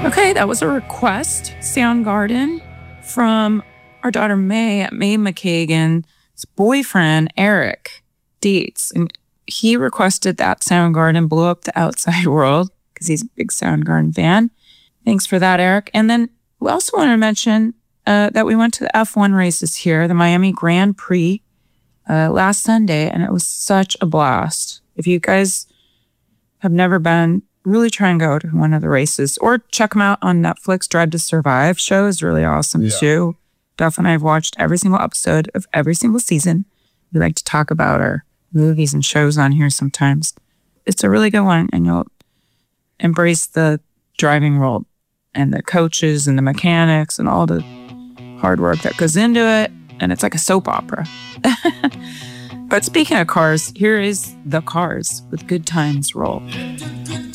Okay, that was a request, Soundgarden, from our daughter May McKagan's boyfriend, Eric Dietz. And he requested that Soundgarden Blow Up the Outside World because he's a big Soundgarden fan. Thanks for that, Eric. And then we also want to mention that we went to the F1 races here, the Miami Grand Prix, last Sunday, and it was such a blast. If you guys have never been, really try and go to one of the races or check them out on Netflix. Drive to Survive show is really awesome too. Duff and I have watched every single episode of every single season. We like to talk about our movies and shows on here sometimes. It's a really good one, and you'll embrace the driving world and the coaches and the mechanics and all the hard work that goes into it. And it's like a soap opera. But speaking of cars, here is The Cars with Good Times Roll.